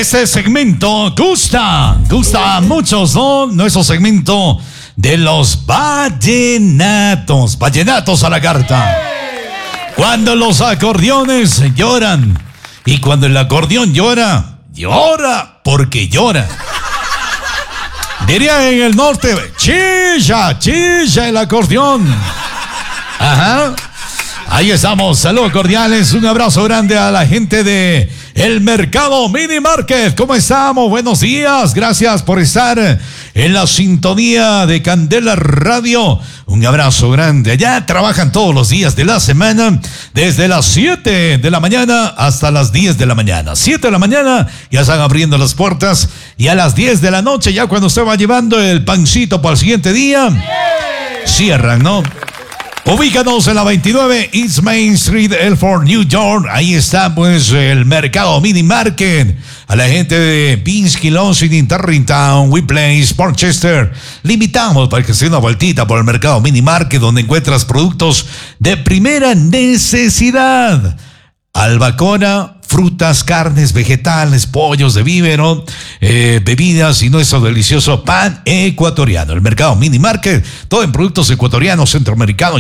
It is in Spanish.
Este segmento gusta a muchos, ¿no? Nuestro segmento de los vallenatos. Vallenatos a la carta. Cuando los acordeones lloran. Y cuando el acordeón llora, llora porque llora. Diría en el norte, chilla, chilla el acordeón. Ajá. Ahí estamos, saludos cordiales, un abrazo grande a la gente de El Mercado Mini Market. ¿Cómo estamos? Buenos días, gracias por estar en la sintonía de Candela Radio. Un abrazo grande. Allá trabajan todos los días de la semana, desde las 7 de la mañana hasta las 10 de la mañana. 7 de la mañana ya están abriendo las puertas y a las 10 de la noche, ya cuando usted va llevando el pancito para el siguiente día, cierran, ¿no? Ubícanos en la 29 East Main Street, Elford, New York. Ahí está pues el Mercado Mini Market. A la gente de Pinsky, Lonsing, Tarrytown, Whiplace, Portchester, le invitamos para que se dé una vueltita por el Mercado Mini Market, donde encuentras productos de primera necesidad. Albacora, frutas, carnes, vegetales, pollos de vívero, bebidas y nuestro delicioso pan ecuatoriano. El Mercado Mini Market, todo en productos ecuatorianos, centroamericanos.